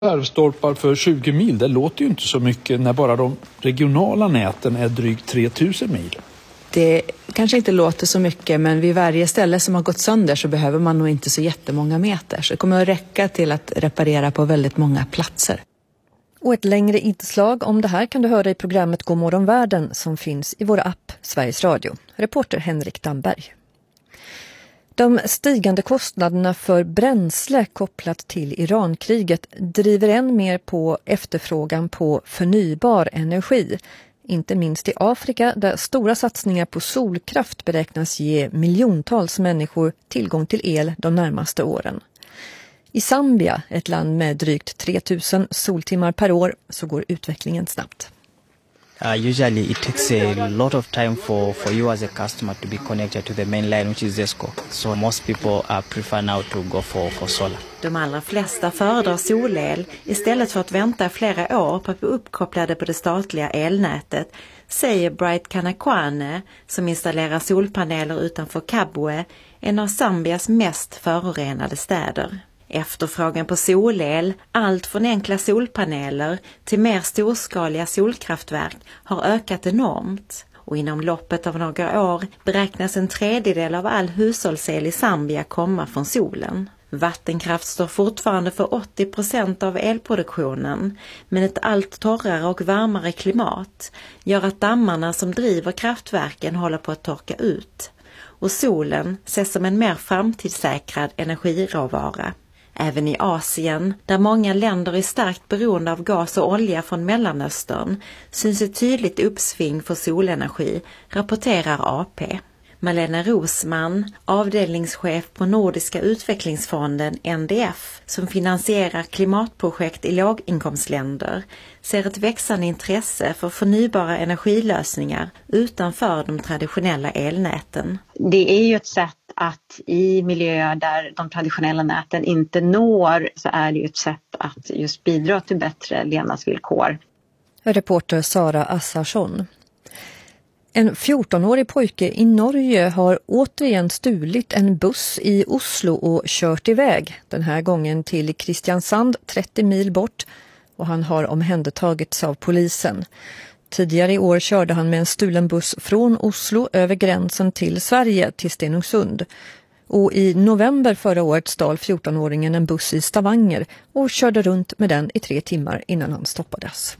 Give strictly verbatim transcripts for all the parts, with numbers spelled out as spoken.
Värvstolpar för tjugo mil, det låter ju inte så mycket när bara de regionala näten är drygt tre tusen mil. Det kanske inte låter så mycket, men vid varje ställe som har gått sönder så behöver man nog inte så jättemånga meter. Så det kommer att räcka till att reparera på väldigt många platser. Och ett längre inslag om det här kan du höra i programmet God morgon världen som finns i vår app Sveriges Radio. Reporter Henrik Damberg. De stigande kostnaderna för bränsle kopplat till Irankriget driver än mer på efterfrågan på förnybar energi. Inte minst i Afrika där stora satsningar på solkraft beräknas ge miljontals människor tillgång till el de närmaste åren. I Zambia, ett land med drygt tre tusen soltimmar per år, så går utvecklingen snabbt. Uh, usually it takes a lot of time for, for you as a customer to be connected to the main line, which is Zesco. So most people uh, prefer now to go for, for solar. De allra flesta föredrar solel istället för att vänta flera år på att bli uppkopplade på det statliga elnätet, säger Bright Kanakwane som installerar solpaneler utanför Kabwe, en av Zambias mest förorenade städer. Efterfrågan på solel, allt från enkla solpaneler till mer storskaliga solkraftverk, har ökat enormt. Och inom loppet av några år beräknas en tredjedel av all hushållsel i Zambia komma från solen. Vattenkraft står fortfarande för åttio procent av elproduktionen, men ett allt torrare och varmare klimat gör att dammarna som driver kraftverken håller på att torka ut. Och solen ses som en mer framtidssäkrad energiråvara. Även i Asien, där många länder är starkt beroende av gas och olja från Mellanöstern, syns ett tydligt uppsving för solenergi, rapporterar A P. Malena Rosman, avdelningschef på Nordiska utvecklingsfonden N D F, som finansierar klimatprojekt i låginkomstländer, ser ett växande intresse för förnybara energilösningar utanför de traditionella elnäten. Det är ju ett sätt att i miljöer där de traditionella näten inte når, så är det ju ett sätt att just bidra till bättre levnadsvillkor. Reporter Sara Assarsson. En fjortonårig pojke i Norge har återigen stulit en buss i Oslo och kört iväg. Den här gången till Kristiansand, trettio mil bort, och han har omhändertagits av polisen. Tidigare i år körde han med en stulen buss från Oslo över gränsen till Sverige till Stenungsund. Och i november förra året stal fjortonåringen en buss i Stavanger och körde runt med den i tre timmar innan han stoppades.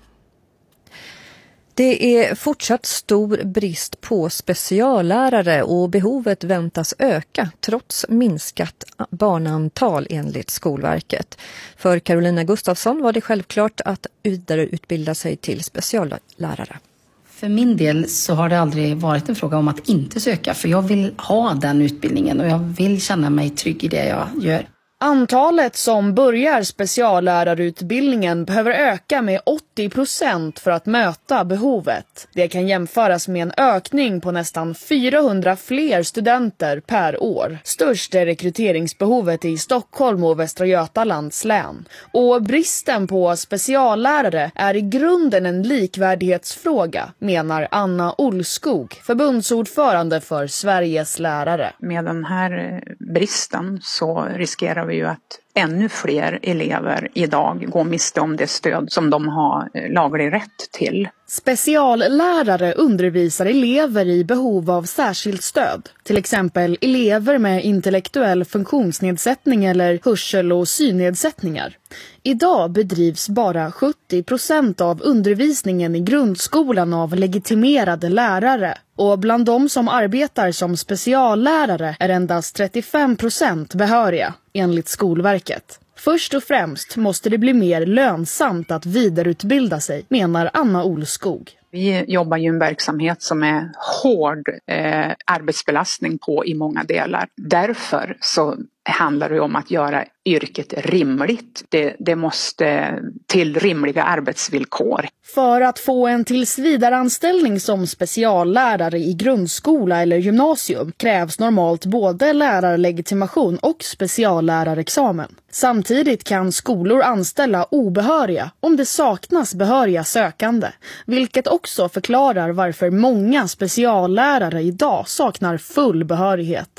Det är fortsatt stor brist på speciallärare och behovet väntas öka trots minskat barnantal enligt Skolverket. För Carolina Gustafsson var det självklart att vidareutbilda sig till speciallärare. För min del så har det aldrig varit en fråga om att inte söka, för jag vill ha den utbildningen och jag vill känna mig trygg i det jag gör. Antalet som börjar speciallärarutbildningen behöver öka med åttio procent för att möta behovet. Det kan jämföras med en ökning på nästan fyrahundra fler studenter per år. Störst är rekryteringsbehovet i Stockholm och Västra Götalands län. Och bristen på speciallärare är i grunden en likvärdighetsfråga, menar Anna Olskog, förbundsordförande för Sveriges lärare. Med den här bristen så riskerar vi ju att ännu fler elever idag går miste om det stöd som de har laglig rätt till. Speciallärare undervisar elever i behov av särskilt stöd. Till exempel elever med intellektuell funktionsnedsättning eller hörsel- och synnedsättningar. Idag bedrivs bara sjuttio procent av undervisningen i grundskolan av legitimerade lärare. Och bland de som arbetar som speciallärare är endast trettiofem procent behöriga, enligt Skolverket. Först och främst måste det bli mer lönsamt att vidareutbilda sig, menar Anna Olskog. Vi jobbar ju i en verksamhet som är hård eh, arbetsbelastning på i många delar. Därför så handlar det om att göra yrket rimligt. Det, det måste till rimliga arbetsvillkor. För att få en tillsvidareanställning som speciallärare i grundskola eller gymnasium krävs normalt både lärarlegitimation och speciallärarexamen. Samtidigt kan skolor anställa obehöriga om det saknas behöriga sökande, vilket också förklarar varför många speciallärare idag saknar full behörighet.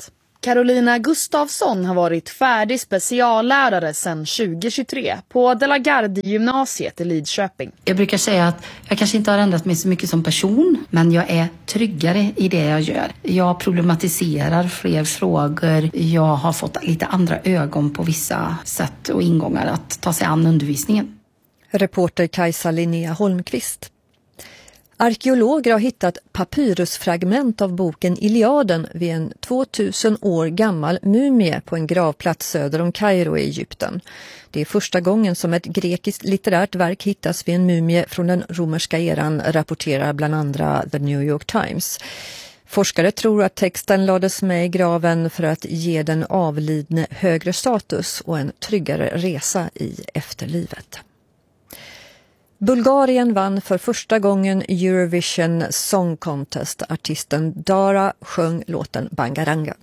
Carolina Gustafsson har varit färdig speciallärare sedan tjugo tjugotre på De la Garde-gymnasiet i Lidköping. Jag brukar säga att jag kanske inte har ändrat mig så mycket som person, men jag är tryggare i det jag gör. Jag problematiserar fler frågor. Jag har fått lite andra ögon på vissa sätt och ingångar att ta sig an undervisningen. Reporter Kajsa Linnea Holmqvist. Arkeologer har hittat papyrusfragment av boken Iliaden vid en tvåtusen år gammal mumie på en gravplats söder om Kairo i Egypten. Det är första gången som ett grekiskt litterärt verk hittas vid en mumie från den romerska eran, rapporterar bland andra The New York Times. Forskare tror att texten lades med i graven för att ge den avlidne högre status och en tryggare resa i efterlivet. Bulgarien vann för första gången Eurovision Song Contest. Artisten Dara sjöng låten Bangaranga.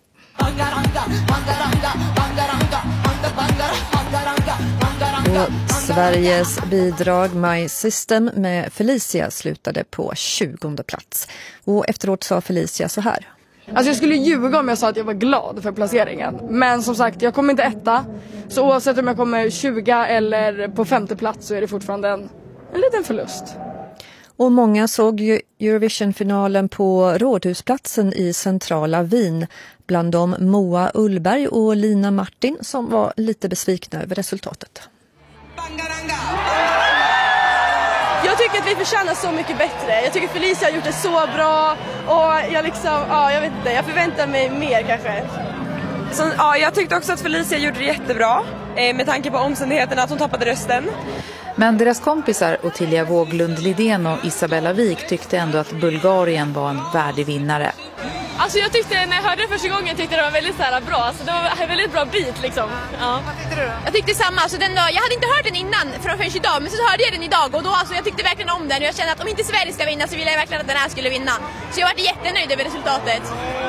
Och Sveriges bidrag My System med Felicia slutade på tjugonde plats. Och efteråt sa Felicia så här. Alltså jag skulle ljuga om jag sa att jag var glad för placeringen. Men som sagt, jag kommer inte etta. Så oavsett om jag kommer tjugo eller på femte plats så är det fortfarande en En liten förlust. Och många såg ju Eurovision-finalen på Rådhusplatsen i centrala Wien. Bland dem Moa Ullberg och Lina Martin som var lite besvikna över resultatet. Jag tycker att vi förtjänar så mycket bättre. Jag tycker Felicia har gjort det så bra. Och jag liksom, ja jag vet inte, jag förväntar mig mer kanske. Så, ja, jag tyckte också att Felicia gjorde det jättebra. Eh, med tanke på omständigheterna att hon tappade rösten. Men deras kompisar Ottilia Våglund Lidén och Isabella Wik tyckte ändå att Bulgarien var en värdig vinnare. Alltså jag tyckte, när jag hörde det första gången tyckte det var väldigt så här bra. Så det var en väldigt bra bit liksom. Ja. Vad tyckte du då? Jag tyckte samma. Alltså den, jag hade inte hört den innan från förrän idag. Men så hörde jag den idag och då alltså, jag tyckte verkligen om den. Och jag kände att om inte Sverige ska vinna så ville jag verkligen att den här skulle vinna. Så jag var jättenöjd över resultatet.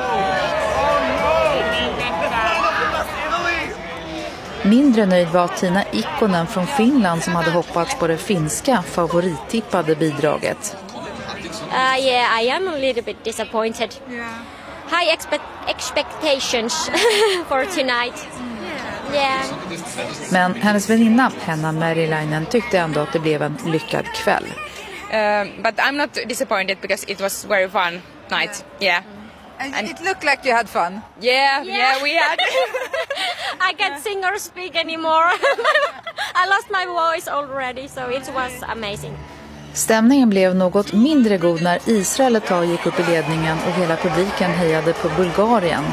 Mindre nöjd var Tina Ikkonen från Finland som hade hoppats på det finska favorittippade bidraget. Uh, yeah, I am a little bit disappointed. Yeah. High expe- expectations for tonight. Yeah. Men hennes väninna Henna Merilainen tyckte ändå att det blev en lyckad kväll. Uh, but I'm not disappointed because it was very fun night. Yeah. And it looked like you had fun. Yeah, yeah, yeah we had. I can't sing or speak anymore. I lost my voice already, so it was amazing. Stämningen blev något mindre god när Israel ett tag gick upp i ledningen och hela publiken hejade på Bulgarien.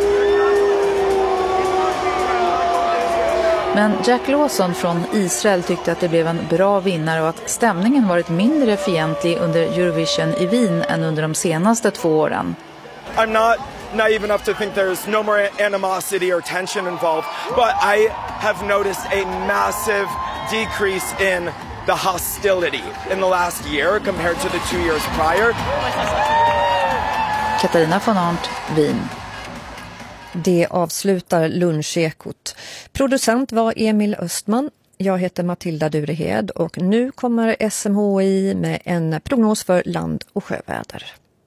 Men Jack Lawson från Israel tyckte att det blev en bra vinnare och att stämningen varit mindre fientlig under Eurovision i Wien än under de senaste två åren. I'm not naive enough to think there's no more animosity or tension involved, but I have noticed a massive decrease in the hostility in the last year compared to the two years prior. Katarina von Arndt, Wien. Det avslutar Lunchekot. Producent var Emil Östman. Jag heter Matilda Durehed och nu kommer S M H I med en prognos för land- och sjöväder.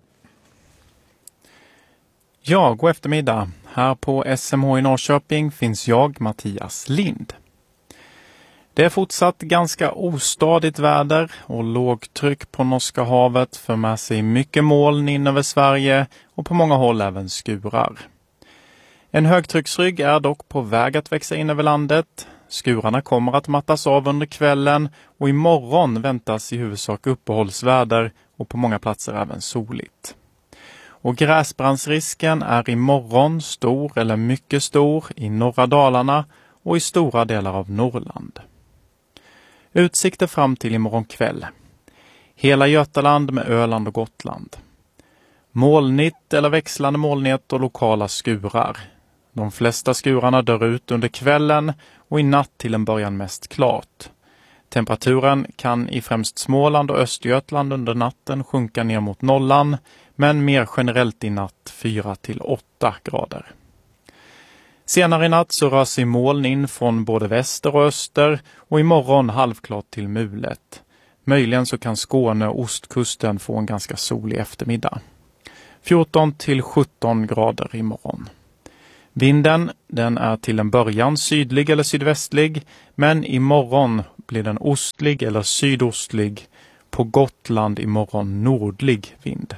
Ja, god eftermiddag. Här på S M H i Norrköping finns jag, Mattias Lind. Det är fortsatt ganska ostadigt väder och lågtryck på Norska havet för med sig mycket moln in över Sverige och på många håll även skurar. En högtrycksrygg är dock på väg att växa in över landet. Skurarna kommer att mattas av under kvällen och imorgon väntas i huvudsak uppehållsväder och på många platser även soligt. Och gräsbrandsrisken är imorgon stor eller mycket stor i norra Dalarna och i stora delar av Norrland. Utsikter fram till imorgon kväll. Hela Götaland med Öland och Gotland. Molnigt eller växlande molnighet och lokala skurar. De flesta skurarna dör ut under kvällen och i natt till en början mest klart. Temperaturen kan i främst Småland och Östergötland under natten sjunka ner mot nollan, men mer generellt i natt fyra till åtta grader. Senare i natt så rör sig moln in från både väster och öster och imorgon halvklart till mulet. Möjligen så kan Skåne och ostkusten få en ganska solig eftermiddag. fjorton till sjutton grader imorgon. Vinden den är till en början sydlig eller sydvästlig, men imorgon blir den ostlig eller sydostlig. På Gotland imorgon nordlig vind.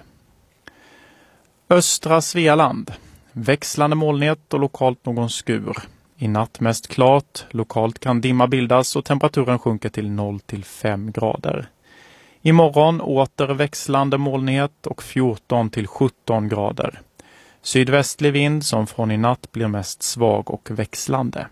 Östra Svealand. Växlande molnighet och lokalt någon skur. I natt mest klart, lokalt kan dimma bildas och temperaturen sjunker till noll till fem grader. Imorgon åter växlande molnighet och fjorton till sjutton grader. Sydvästlig vind som från i natt blir mest svag och växlande.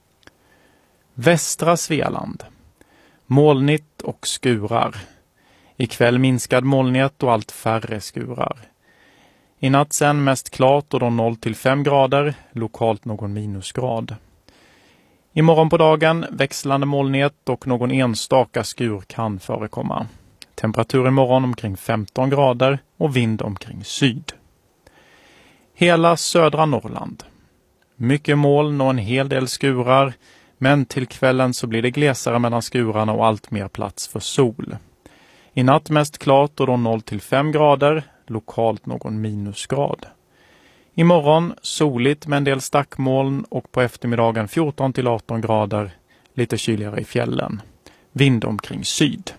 Västra Svealand. Molnigt och skurar. Ikväll minskad molnighet och allt färre skurar. I natt sen mest klart och då noll till fem grader, lokalt någon minusgrad. Imorgon på dagen växlande molnighet och någon enstaka skur kan förekomma. Temperatur imorgon omkring femton grader och vind omkring syd. Hela södra Norrland. Mycket moln och en hel del skurar, men till kvällen så blir det glesare mellan skurarna och allt mer plats för sol. I natt mest klart och då noll till fem grader, lokalt någon minusgrad. Imorgon soligt med en del stackmoln och på eftermiddagen fjorton till arton grader, lite kyligare i fjällen. Vind omkring syd.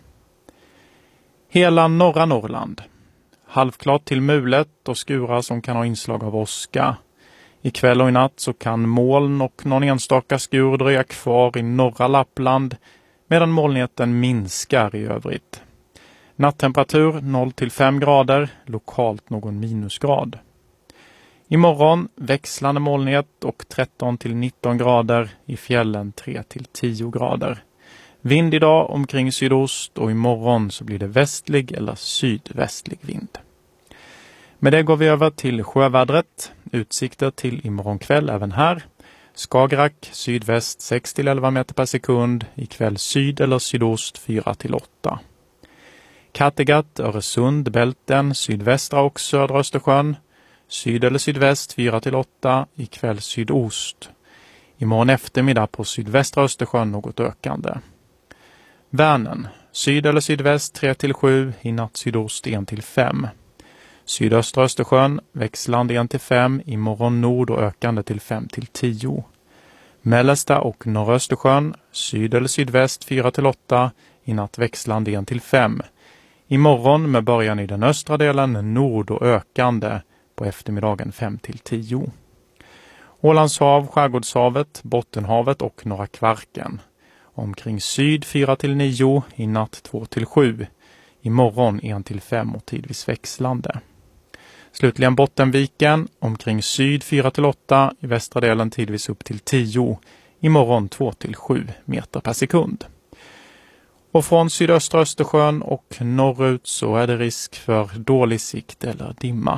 Hela norra Norrland. Halvklart till mulet och skurar som kan ha inslag av åska. I kväll och i natt så kan moln och någon enstaka skur dröja kvar i norra Lappland medan molnigheten minskar i övrigt. Nattemperatur noll till fem grader, lokalt någon minusgrad. Imorgon växlande molnighet och tretton till nitton grader, i fjällen tre till tio grader. Vind idag omkring sydost och imorgon så blir det västlig eller sydvästlig vind. Med det går vi över till sjövädret. Utsikter till imorgon kväll även här. Skagerrak sydväst sex till elva meter per sekund, ikväll syd eller sydost fyra till åtta. Kattegatt, Öresund, Bälten, sydvästra och södra Östersjön. Syd eller sydväst fyra till åtta, ikväll sydost. Imorgon eftermiddag på sydvästra Östersjön något ökande. Vänern, syd eller sydväst tre till sju, i natt sydost ett till fem. Sydöstra Östersjön, växlande ett till fem, imorgon nord och ökande till fem till tio. Mellersta och norra Östersjön, syd eller sydväst fyra till åtta, i natt växlande ett till fem. Imorgon med början i den östra delen nord och ökande, på eftermiddagen fem till tio. Ålandshav, Skärgårdshavet, Bottenhavet och Norra Kvarken. Omkring syd fyra till nio, i natt två till sju. Imorgon ett till fem och tidvis växlande. Slutligen Bottenviken, omkring syd fyra till åtta, i västra delen tidvis upp till tio. Imorgon två till sju meter per sekund. Och från sydöstra Östersjön och norrut så är det risk för dålig sikt eller dimma.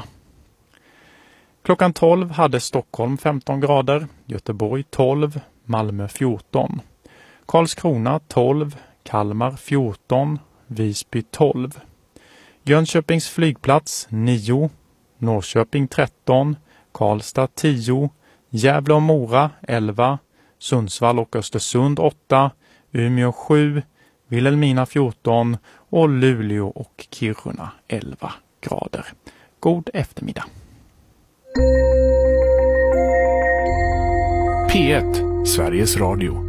Klockan tolv hade Stockholm femton grader, Göteborg tolv, Malmö fjorton. Karlskrona tolv, Kalmar fjorton, Visby tolv. Jönköpings flygplats nio, Norrköping tretton, Karlstad tio, Gävle och Mora elva, Sundsvall och Östersund åtta, Umeå sju, Vilhelmina fjorton och Luleå och Kiruna elva grader. God eftermiddag. P ett, Sveriges Radio.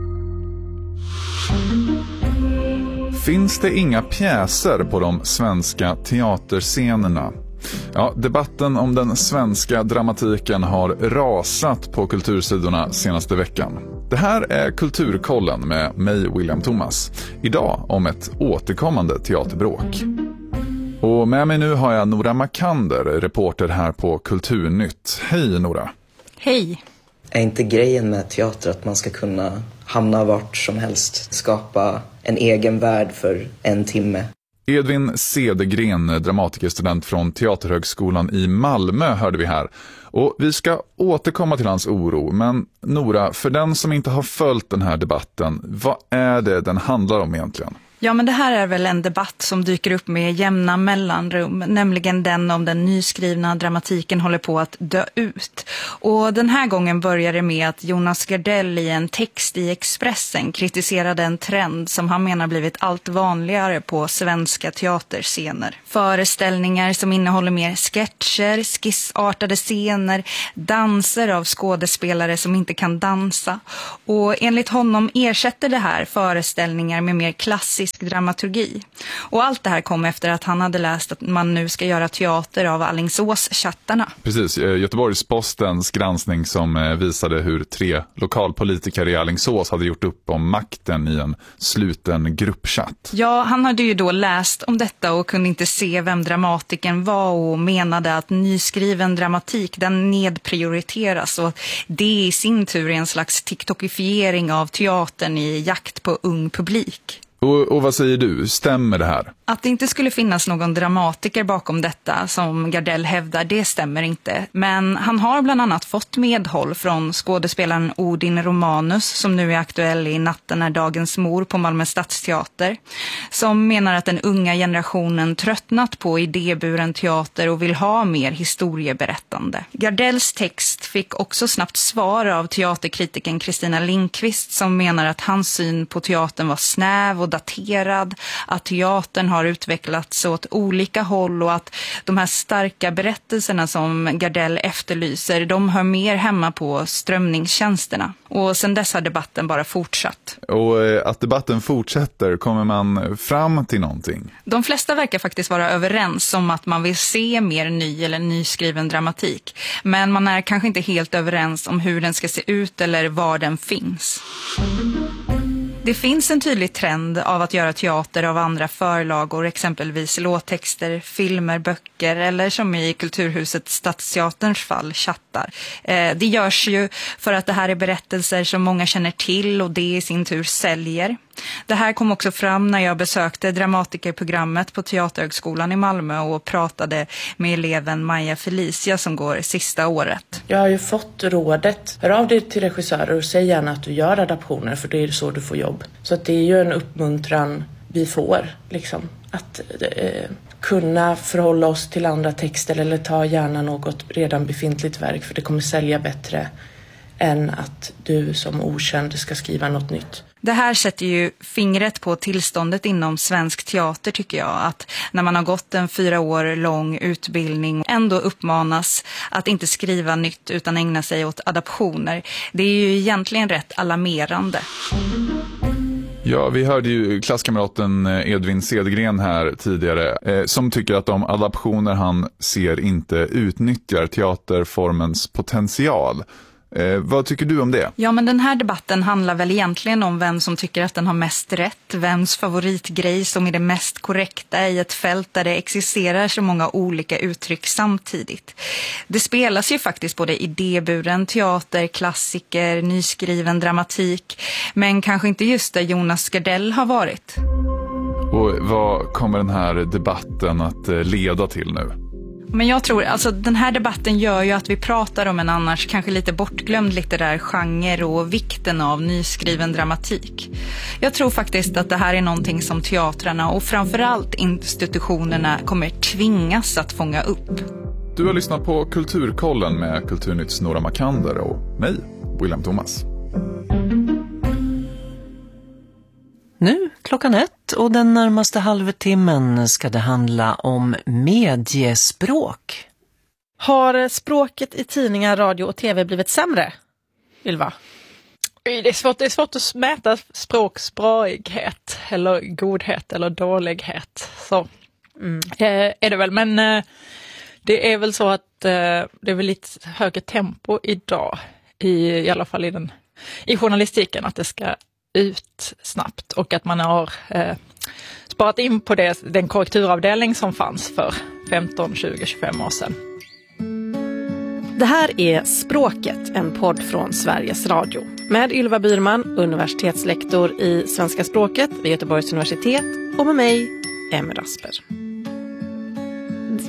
Finns det inga pjäser på de svenska teaterscenerna? Ja, debatten om den svenska dramatiken har rasat på kultursidorna senaste veckan. Det här är Kulturkollen med mig, William Thomas. Idag om ett återkommande teaterbråk. Och med mig nu har jag Nora Makander, reporter här på Kulturnytt. Hej Nora! Hej! Är inte grejen med teater att man ska kunna hamna vart som helst, skapa en egen värld för en timme? Edvin Cedergren, dramatikerstudent från Teaterhögskolan i Malmö, hörde vi här. Och vi ska återkomma till hans oro. Men Nora, för den som inte har följt den här debatten, vad är det den handlar om egentligen? Ja, men det här är väl en debatt som dyker upp med jämna mellanrum, nämligen den om den nyskrivna dramatiken håller på att dö ut. Och den här gången börjar det med att Jonas Gardell i en text i Expressen kritiserade en trend som han menar blivit allt vanligare på svenska teaterscener. Föreställningar som innehåller mer sketcher, skissartade scener, danser av skådespelare som inte kan dansa. Och enligt honom ersätter det här föreställningar med mer klassisk dramaturgi. Och allt det här kom efter att han hade läst att man nu ska göra teater av Alingsås-chattarna. Precis, Göteborgs-Postens granskning som visade hur tre lokalpolitiker i Alingsås hade gjort upp om makten i en sluten gruppchatt. Ja, han hade ju då läst om detta och kunde inte se vem dramatiken var och menade att nyskriven dramatik den nedprioriteras och det i sin tur är en slags TikTokifiering av teatern i jakt på ung publik. Och, och vad säger du? Stämmer det här? Att det inte skulle finnas någon dramatiker bakom detta som Gardell hävdar, det stämmer inte. Men han har bland annat fått medhåll från skådespelaren Odin Romanus som nu är aktuell i Natten är dagens mor på Malmö Stadsteater. Som menar att den unga generationen tröttnat på idéburen teater och vill ha mer historieberättande. Gardells text fick också snabbt svar av teaterkritiken Kristina Lindqvist som menar att hans syn på teatern var snäv och daterad, att teatern har utvecklats åt olika håll och att de här starka berättelserna som Gardell efterlyser, de hör mer hemma på strömningstjänsterna. Och sen dess har debatten bara fortsatt. Och att debatten fortsätter, kommer man fram till någonting? De flesta verkar faktiskt vara överens om att man vill se mer ny eller nyskriven dramatik. Men man är kanske inte helt överens om hur den ska se ut eller var den finns. Det finns en tydlig trend av att göra teater av andra förlagor, exempelvis låttexter, filmer, böcker eller som i Kulturhuset Stadsteaterns fall, chattar. Eh, det görs ju för att det här är berättelser som många känner till och det i sin tur säljer. Det här kom också fram när jag besökte dramatikerprogrammet på Teaterhögskolan i Malmö och pratade med eleven Maja Felicia som går sista året. Jag har ju fått rådet, hör av dig till regissörer och säg gärna att du gör adaptioner för det är så du får jobb. Så att det är ju en uppmuntran vi får, liksom, att eh, kunna förhålla oss till andra texter eller ta gärna något redan befintligt verk för det kommer sälja bättre än att du som okänd ska skriva något nytt. Det här sätter ju fingret på tillståndet inom svensk teater tycker jag. Att när man har gått en fyra år lång utbildning ändå uppmanas att inte skriva nytt utan ägna sig åt adaptioner. Det är ju egentligen rätt alarmerande. Ja, vi hörde ju klasskamraten Edvin Cedergren här tidigare eh, som tycker att de adaptioner han ser inte utnyttjar teaterformens potential. Eh, vad tycker du om det? Ja, men den här debatten handlar väl egentligen om vem som tycker att den har mest rätt, vems favoritgrej som är det mest korrekta i ett fält där det existerar så många olika uttryck samtidigt. Det spelas ju faktiskt både idéburen teater, klassiker, nyskriven dramatik, men kanske inte just där Jonas Gardell har varit. Och vad kommer den här debatten att leda till nu? Men jag tror, alltså den här debatten gör ju att vi pratar om en annars kanske lite bortglömd litterär genre och vikten av nyskriven dramatik. Jag tror faktiskt att det här är någonting som teatrarna och framförallt institutionerna kommer tvingas att fånga upp. Du har lyssnat på Kulturkollen med Kulturnytts Nora Makander och mig, William Thomas. Nu klockan ett och den närmaste halvtimmen ska det handla om mediespråk. Har språket i tidningar, radio och tv blivit sämre, Ylva? Det är svårt, det är svårt att mäta språks braighet eller godhet eller dålighet. Så mm. eh, är det väl. Men eh, det är väl så att eh, det är väl lite högre tempo idag. I, i alla fall i, den, i journalistiken att det ska ut snabbt och att man har eh, sparat in på det, den korrekturavdelning som fanns för femton, tjugo, tjugofem år sedan. Det här är Språket, en podd från Sveriges Radio. Med Ylva Byrman, universitetslektor i svenska språket vid Göteborgs universitet och med mig, Emma Rasper.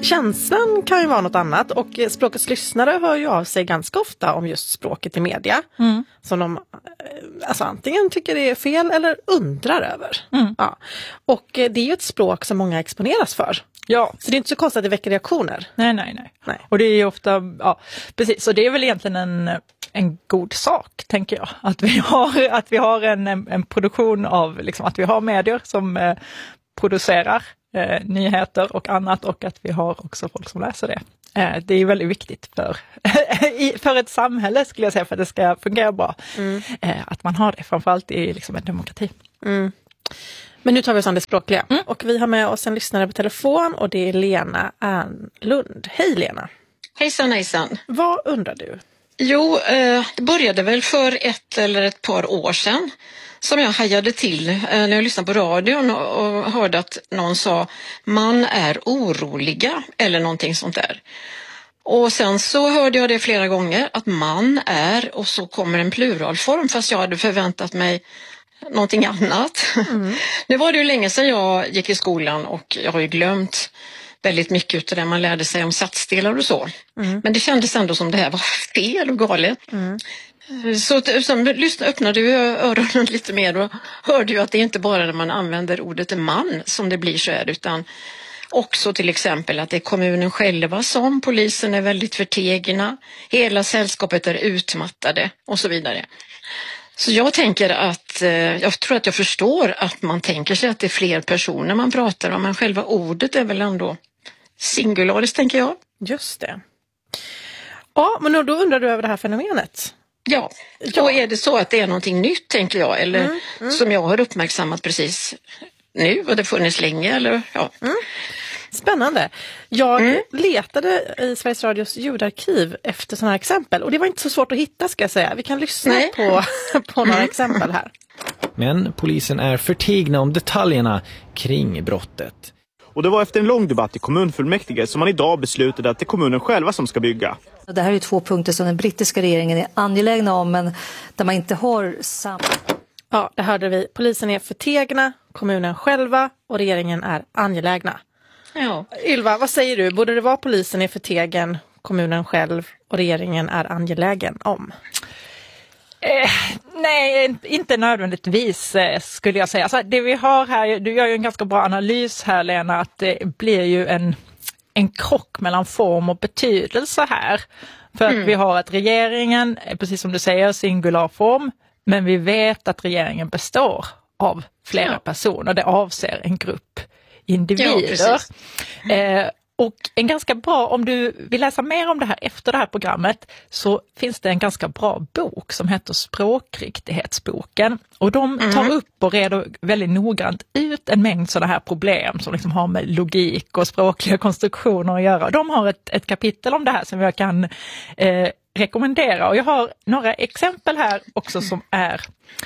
känslan kan ju vara något annat och språkets lyssnare hör ju av sig ganska ofta om just språket i media. Mm. Som de alltså, antingen tycker det är fel eller undrar över. Mm. Ja. Och det är ju ett språk som många exponeras för. Ja. Så det är inte så konstigt att det väcker reaktioner. Nej, nej, nej. nej. Och det är ju ofta, ja, precis. Och det är väl egentligen en, en god sak, tänker jag. Att vi har, att vi har en, en produktion av, liksom, att vi har medier som eh, producerar eh, nyheter och annat och att vi har också folk som läser det. Eh, det är väldigt viktigt för, för ett samhälle, skulle jag säga, för att det ska fungera bra. Mm. Eh, att man har det, framförallt i liksom, en demokrati. Mm. Men nu tar vi oss an det språkliga. Mm. Och vi har med oss en lyssnare på telefon och det är Lena Ernlund. Hej Lena! Hejsan hejsan! Vad undrar du? Jo, eh, det började väl för ett eller ett par år sedan som jag hajade till eh, när jag lyssnade på radion och, och hörde att någon sa man är oroliga eller någonting sånt där. Och sen så hörde jag det flera gånger att man är och så kommer en pluralform fast jag hade förväntat mig någonting annat. Mm. Nu var det ju länge sedan jag gick i skolan och jag har ju glömt väldigt mycket av det man lärde sig om satsdelar och så. Mm. Men det kändes ändå som det här var fel och galet. Mm. Så som lyssnade, öppnade ju öronen lite mer och hörde ju att det är inte bara när man använder ordet man som det blir så här, utan också till exempel att det är kommunen själva som polisen är väldigt förtegna, hela sällskapet är utmattade och så vidare. Så jag tänker att, jag tror att jag förstår att man tänker sig att det är fler personer man pratar om, men själva ordet är väl ändå singulariskt, tänker jag. Just det. Ja, men då undrar du över det här fenomenet. Ja, ja. Och är det så att det är någonting nytt, tänker jag, eller mm, mm. som jag har uppmärksammat precis nu och det funnits länge, eller ja. Mm. Spännande. Jag mm. letade i Sveriges Radios ljudarkiv efter sådana här exempel och det var inte så svårt att hitta, ska jag säga. Vi kan lyssna Nej. på, på några mm. exempel här. Men polisen är förtigna om detaljerna kring brottet. Och det var efter en lång debatt i kommunfullmäktige som man idag beslutade att det är kommunen själva som ska bygga. Det här är två punkter som den brittiska regeringen är angelägna om, men där man inte har samma... Ja, det hörde vi. Polisen är förtegna, kommunen själva och regeringen är angelägna. Ja. Ylva, vad säger du? Borde det vara polisen är förtegen, kommunen själv och regeringen är angelägen om? Eh, nej, inte nödvändigtvis eh, skulle jag säga. Alltså, det vi har här, du gör ju en ganska bra analys här, Lena, att det blir ju en, en krock mellan form och betydelse här. För att mm. vi har att regeringen, precis som du säger, singularform, men vi vet att regeringen består av flera ja. personer. Det avser en grupp individer. Ja, eh, och en ganska bra, om du vill läsa mer om det här efter det här programmet, så finns det en ganska bra bok som heter Språkriktighetsboken. Och de tar mm. upp och reder väldigt noggrant ut en mängd sådana här problem som liksom har med logik och språkliga konstruktioner att göra. De har ett, ett kapitel om det här som jag kan eh, rekommendera. Och jag har några exempel här också som är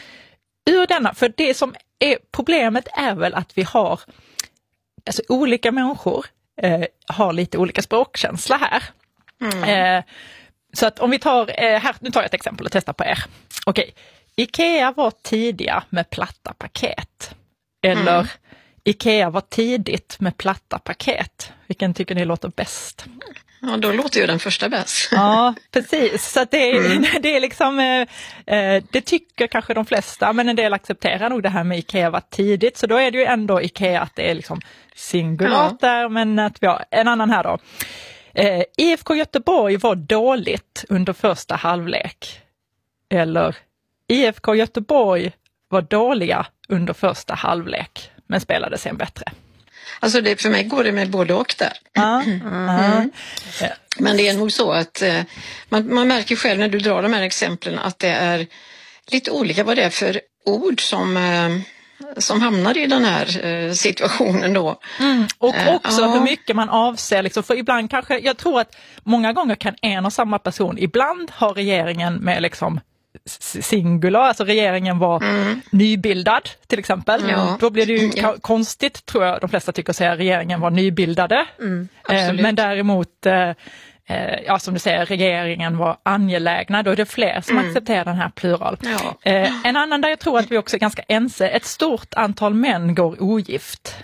ur denna. För det som är problemet är väl att vi har alltså olika människor eh, har lite olika språkkänsla här. Mm. Eh, så att om vi tar, eh, här, nu tar jag ett exempel och testar på er. Okej, Ikea var tidiga med platta paket. Eller mm. Ikea var tidigt med platta paket. Vilken tycker ni låter bäst? Ja, då låter ju den första bäst. Ja, precis. Så att det, är, mm. det är liksom, eh, det tycker kanske de flesta, men en del accepterar nog det här med Ikea var tidigt. Så då är det ju ändå Ikea att det är liksom singulat ja. där, men att vi har en annan här då. Eh, I F K Göteborg var dåligt under första halvlek. Eller I F K Göteborg var dåliga under första halvlek, men spelade sen bättre. Alltså det, för mig går det med både och där. Mm. Mm. Men det är nog så att eh, man, man märker själv när du drar de här exemplen att det är lite olika vad det är för ord som, eh, som hamnar i den här eh, situationen då. Mm. Och också eh, hur mycket man avser. Liksom, för ibland kanske, jag tror att många gånger kan en och samma person, ibland har regeringen med liksom singular, alltså regeringen var mm. nybildad till exempel. Ja. Då blir det ju ja. konstigt, tror jag de flesta tycker, att säga regeringen var nybildade. Mm. Eh, men däremot eh, ja, som du säger, regeringen var angelägna, då är det fler som mm. accepterar den här plural. Ja. Eh, en annan där jag tror att vi också är ganska ense, ett stort antal män går ogift.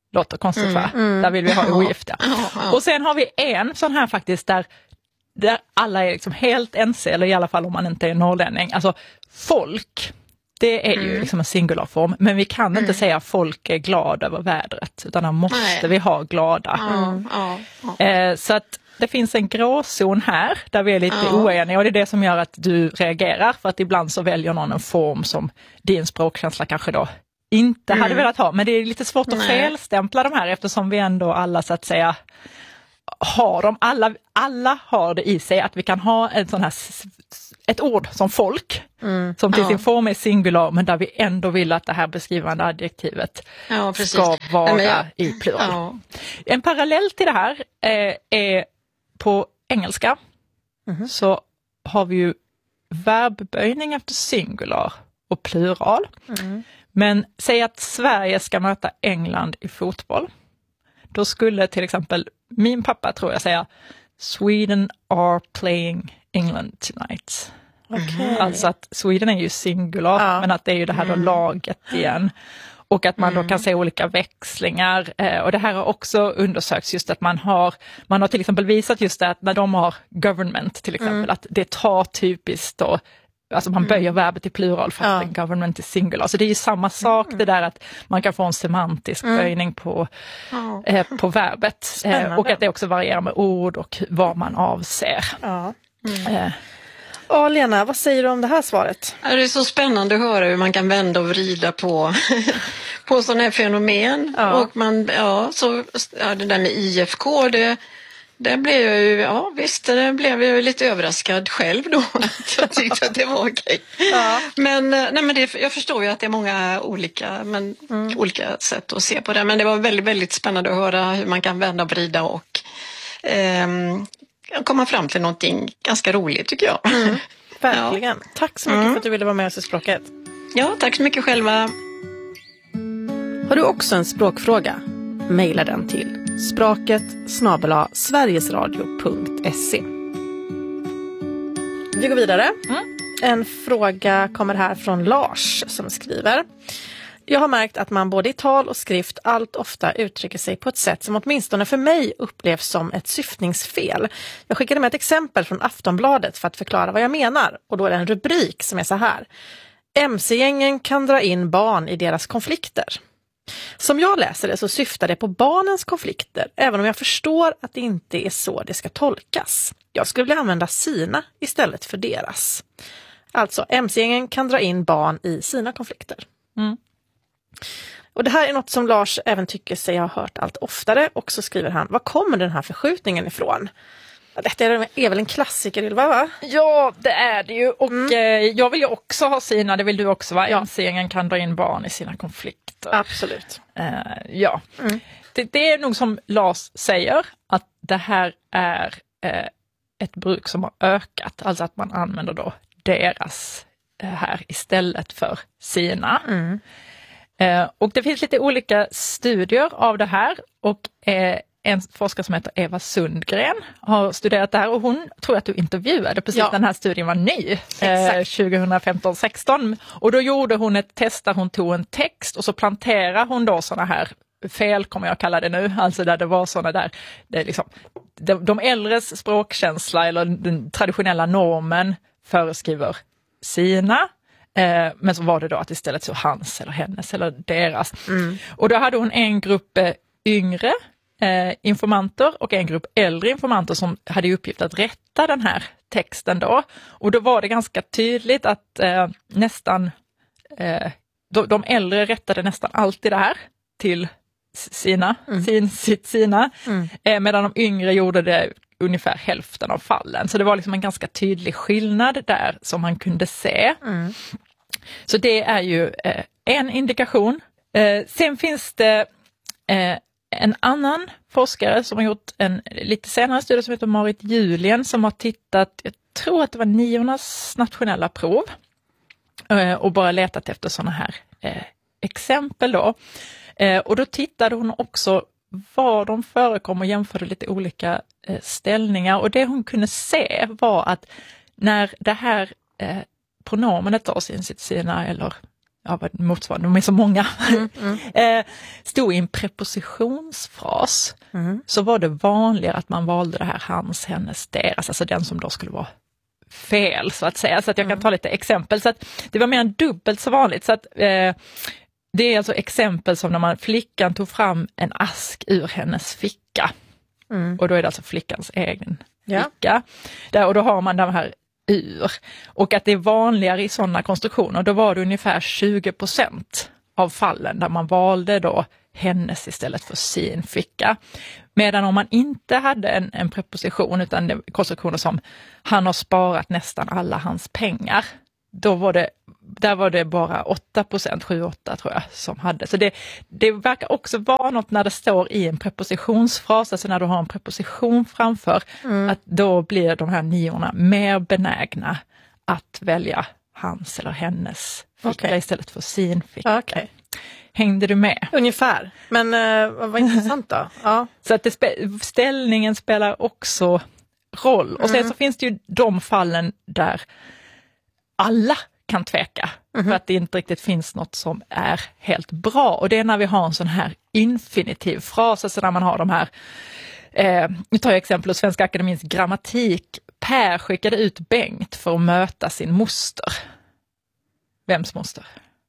låter konstigt Mm. va? Mm. Där vill vi ha Ja. ogifta. Ja, ja. Och sen har vi en sån här faktiskt där, där alla är liksom helt ense, eller i alla fall om man inte är norrlänning. Alltså folk, det är ju Mm. liksom en singularform, men vi kan inte Mm. säga folk är glada över vädret, utan där måste Nej. vi ha glada. Ja, ja, ja. Eh, så att det finns en gråzon här där vi är lite Ja. oeniga, och det är det som gör att du reagerar, för att ibland så väljer någon en form som din språkkänsla kanske då inte Mm. hade velat ha. Men det är lite svårt att Nej. felstämpla de här, eftersom vi ändå alla så att säga har dem, alla, alla har det i sig att vi kan ha en sån här, s- s- ett ord som folk, Mm. som till Ja. sin form är singular, men där vi ändå vill att det här beskrivande adjektivet Ja, precis. ska vara Nej, men jag- i plural. Ja. En parallell till det här eh, är på engelska så har vi ju verbböjning efter singular och plural. Mm. Men säg att Sverige ska möta England i fotboll. Då skulle till exempel min pappa, tror jag, säga Sweden are playing England tonight. Okej. Alltså att Sweden är ju singular, Ja. men att det är ju det här då Mm. laget igen. Och att man Mm. då kan se olika växlingar. Eh, och det här har också undersökts, just att man har, man har till exempel visat just det att när de har government till exempel, Mm. att det tar typiskt då, alltså man böjer verbet i plural fast Ja. en government är singular. Så det är ju samma sak, det där att man kan få en semantisk Mm. böjning på, Ja. eh, på verbet. Eh, Spännande. och att det också varierar med ord och vad man avser. Ja. Eh, Ja, Lena, vad säger du om det här svaret? Ja, det är så spännande att höra hur man kan vända och vrida på, på sådana här fenomen. Ja. Och man, ja, så, ja, det där med I F K, det, det blev jag ju, ja visst, det blev jag ju lite överraskad själv då. Att jag tyckte att det var okej. Ja. Men, nej, men det, jag förstår ju att det är många olika, men, Mm. olika sätt att se på det. Men det var väldigt, väldigt spännande att höra hur man kan vända och vrida och ehm, komma fram till någonting ganska roligt, tycker jag. Mm. Verkligen. Tack så mycket Mm. för att du ville vara med oss i Språket. Ja, tack så mycket själva. Har du också en språkfråga? Maila den till språket snabel-a sverigesradio punkt se. Vi går vidare. En fråga kommer här från Lars som skriver: jag har märkt att man både i tal och skrift allt ofta uttrycker sig på ett sätt som åtminstone för mig upplevs som ett syftningsfel. Jag skickade med ett exempel från Aftonbladet för att förklara vad jag menar, och då är det en rubrik som är så här: M C-gängen kan dra in barn i deras konflikter. Som jag läser det så syftar det på barnens konflikter, även om jag förstår att det inte är så det ska tolkas. Jag skulle vilja använda sina istället för deras. Alltså, M C-gängen kan dra in barn i sina konflikter. Mm. Och det här är något som Lars även tycker sig ha hört allt oftare, och så skriver han: vad kommer den här förskjutningen ifrån? Ja, detta är, är väl en klassiker, Ylva, va? Ja, det är det ju. Och mm. eh, jag vill ju också ha sina, det vill du också, va? Ja. M C-gängen kan dra in barn i sina konflikter. Absolut. Eh, ja, Mm. det, det är nog som Lars säger, att det här är eh, ett bruk som har ökat. Alltså att man använder då deras eh, här istället för sina. Mm. Eh, och det finns lite olika studier av det här, och eh, en forskare som heter Eva Sundgren har studerat det här, och hon tror att du intervjuade precis Ja. när den här studien var ny, Exakt. eh, tjugohundrafemton sexton, och då gjorde hon ett test där hon tog en text och så planterade hon då såna här fel, kommer jag kalla det nu, alltså där det var såna där, det är liksom, de, de äldres språkkänsla eller den traditionella normen föreskriver sina. Eh, men så var det då att istället så hans eller hennes eller deras. Mm. Och då hade hon en grupp eh, yngre eh, informanter och en grupp äldre informanter som hade i uppgift att rätta den här texten då. Och då var det ganska tydligt att eh, nästan eh, de, de äldre rättade nästan alltid det här till sina, Mm. sin, sitt sina, Mm. eh, medan de yngre gjorde det ungefär hälften av fallen. Så det var liksom en ganska tydlig skillnad där som man kunde se. Mm. Så det är ju eh, en indikation. Eh, sen finns det eh, en annan forskare som har gjort en lite senare studie som heter Marit Julien, som har tittat, jag tror att det var niornas nationella prov, eh, och bara letat efter sådana här eh, exempel då. Eh, och då tittade hon också var de förekom och jämförde lite olika eh, ställningar, och det hon kunde se var att när det här eh, pronomenet då, sin, sitt, sina eller ja, vad motsvarande, de är så många, Mm, mm. eh, stod i en prepositionsfras, Mm. så var det vanligare att man valde det här hans, hennes, deras, alltså den som då skulle vara fel så att säga. Så att jag kan ta lite exempel. Så att det var mer än dubbelt så vanligt. Så att eh, det är alltså exempel som när man flickan tog fram en ask ur hennes ficka. Mm. Och då är det alltså flickans egen Ja. ficka. Där, och då har man de här ur. Och att det är vanligare i sådana konstruktioner, då var det ungefär tjugo procent av fallen där man valde då hennes istället för sin ficka. Medan om man inte hade en, en preposition utan det konstruktioner som han har sparat nästan alla hans pengar, då var det, där var det bara åtta procent, sju åtta tror jag, som hade. Så det, det verkar också vara något när det står i en prepositionsfras, alltså när du har en preposition framför, Mm. att då blir de här niorna mer benägna att välja hans eller hennes ficka Okej. istället för sin ficka. Okej. Hängde du med? Ungefär. Men uh, vad var intressant då. Ja. Så att det spe- ställningen spelar också roll. Och sen Mm. så finns det ju de fallen där alla kan tveka. Mhm. För att det inte riktigt finns något som är helt bra. Och det är när vi har en sån här infinitiv fras, alltså när man har de här, eh, nu tar jag exempel ur Svenska Akademiens grammatik. Per skickade ut Bengt för att möta sin moster. Vems moster?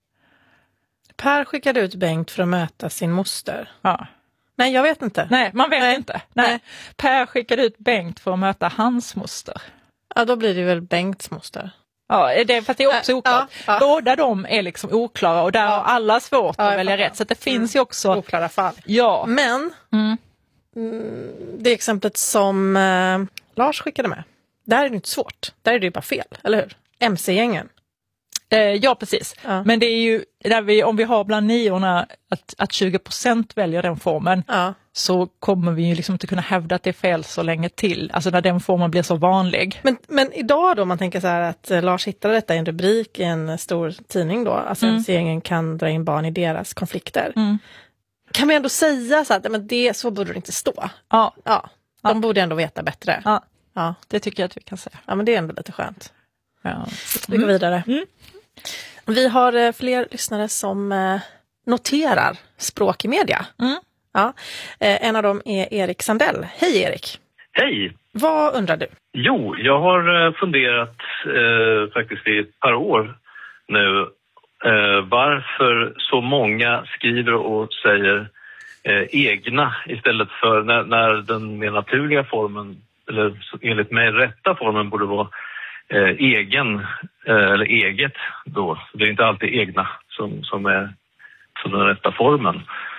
Per skickade ut Bengt för att möta sin moster. Ja. Nej, jag vet inte. Nej, man vet Nej. inte. Nej. Nej. Per skickade ut Bengt för att möta hans moster. Ja, då blir det väl Bengts moster. Ja, det, fast det är också Äh, oklart. ja, ja. Båda de är liksom oklara och där har alla svårt Ja, att jag välja fattar. rätt. Så att det finns ju också... Oklara fall. Ja. Men Mm. mm, det exemplet som eh, Lars skickade med, där är det inte svårt. Där är det ju bara fel, eller hur? M C-gängen. Eh, ja, precis. Ja. Men det är ju, där vi, om vi har bland niorna att, att tjugo procent väljer den formen, Ja. så kommer vi ju liksom inte kunna hävda att det är fel så länge till. Alltså när den formen blir så vanlig. Men, men idag då, man tänker så här att eh, Lars hittade detta i en rubrik i en stor tidning då, alltså Mm. M C-gängen kan dra in barn i deras konflikter. Mm. Kan vi ändå säga så att men det, så borde det inte stå? Ja. Ja, de Ja. borde ändå veta bättre. Ja. Ja. Det tycker jag att vi kan säga. Ja, men det är ändå lite skönt. Ja. Vi går vidare. Mm. Vi har eh, fler lyssnare som eh, noterar språk i media. Mm. Ja. Eh, en av dem är Erik Sandell. Hej Erik! Hej! Vad undrar du? Jo, jag har eh, funderat eh, faktiskt i ett par år nu eh, varför så många skriver och säger eh, egna istället för när, när den mer naturliga formen, eller enligt mig rätta formen, borde vara eh, egen eh, eller eget då. Det är inte alltid egna som, som är som den rätta formen.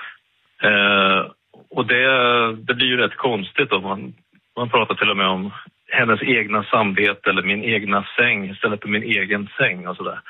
Eh, och det, det blir ju rätt konstigt om man, man pratar till och med om hennes egna samvete eller min egna säng istället för min egen säng och sådär.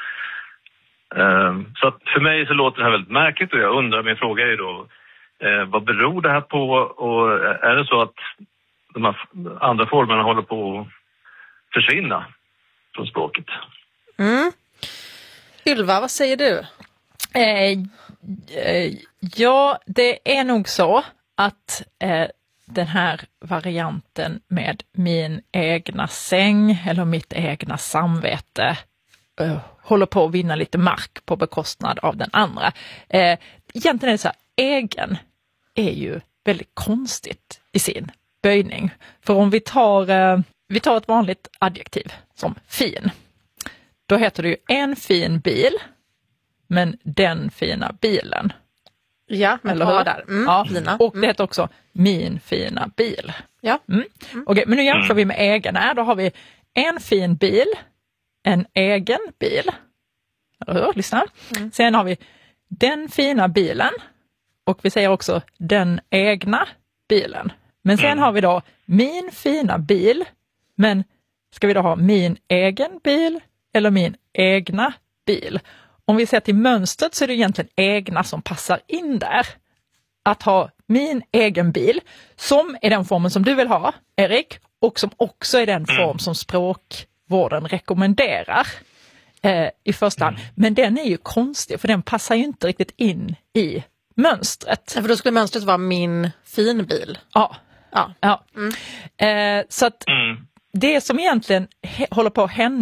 Eh, så att för mig så låter det här väldigt märkligt och jag undrar, min fråga är då eh, vad beror det här på, och är det så att de här andra formerna håller på att försvinna från språket? Mm. Ylva, vad säger du? Eh, eh, ja, det är nog så att eh, den här varianten med min egna säng eller mitt egna samvete eh, håller på att vinna lite mark på bekostnad av den andra. Eh, egentligen är det så här, egen är ju väldigt konstigt i sin böjning. För om vi tar, eh, vi tar ett vanligt adjektiv som fin, då heter det ju en fin bil, men den fina bilen. Ja, men Eller hålla hur? där. Mm, ja. fina. Och det heter också min fina bil. Ja. Mm. Okej, men nu jämför vi med egen här. Då har vi en fin bil, en egen bil. Eller hur? Lyssna. Mm. Sen har vi den fina bilen och vi säger också den egna bilen. Men sen har vi då min fina bil, men ska vi då ha min egen bil eller min egna bil? Om vi ser till mönstret så är det egentligen egna som passar in där. Att ha min egen bil, som är den formen som du vill ha, Erik, och som också är den form som språkvården rekommenderar eh, i första hand. Men den är ju konstig, för den passar ju inte riktigt in i mönstret. Ja, för då skulle mönstret vara min fin bil. Ja. Ja. ja. Eh, så att det som egentligen he- håller på att hända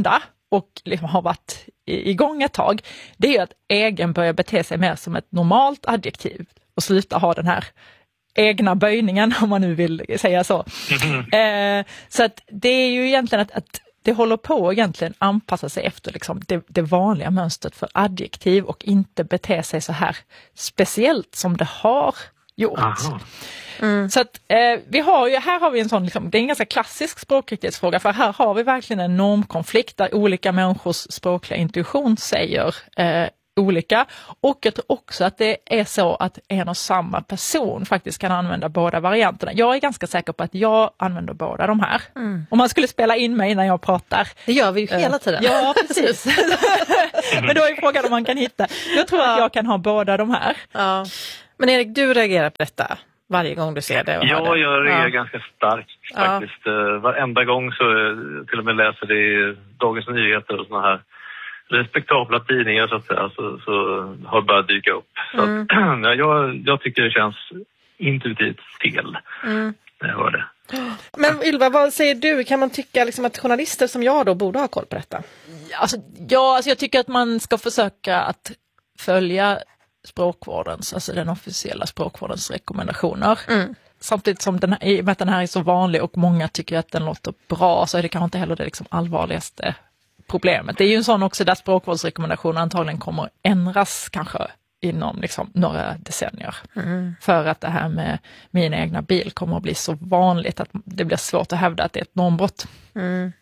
och liksom har varit igång ett tag, det är att egen börjar bete sig mer som ett normalt adjektiv och sluta ha den här egna böjningen, om man nu vill säga så. Eh, så att det är ju egentligen att, att det håller på att egentligen anpassa sig efter liksom det, det vanliga mönstret för adjektiv och inte bete sig så här speciellt som det har gjort. Mm. Så att eh, vi har ju, här har vi en sån, liksom, det är en ganska klassisk språkriktighetsfråga, för här har vi verkligen en normkonflikt där olika människors språkliga intuition säger eh, olika, och jag tror också att det är så att en och samma person faktiskt kan använda båda varianterna. Jag är ganska säker på att jag använder båda de här. Mm. Om man skulle spela in mig när jag pratar. Det gör vi ju hela tiden. Uh, ja, precis. Men då är frågan om man kan hitta. Jag tror ja. att jag kan ha båda de här. Ja. Men Erik, du reagerar på detta varje gång du ser det? Och ja, det. jag reagerar ja. ganska starkt faktiskt. Ja. Varenda gång så till och med läser det i Dagens Nyheter och såna här respektabla tidningar så att säga, så, så har börjat dyka upp. Så mm. att, ja, jag, jag tycker det känns intuitivt fel mm. när jag hör det. Men Ylva, vad säger du? Kan man tycka liksom att journalister som jag då borde ha koll på detta? Alltså, ja, alltså jag tycker att man ska försöka att följa språkvårdens, alltså den officiella språkvårdens rekommendationer. Mm. Samtidigt som den här, i och med att den här är så vanlig och många tycker att den låter bra, så är det kanske inte heller det liksom allvarligaste problemet. Det är ju en sån också där språkvårdsrekommendationer antagligen kommer ändras kanske inom liksom några decennier. Mm. För att det här med min egna bil kommer att bli så vanligt att det blir svårt att hävda att det är ett normbrott. Mm.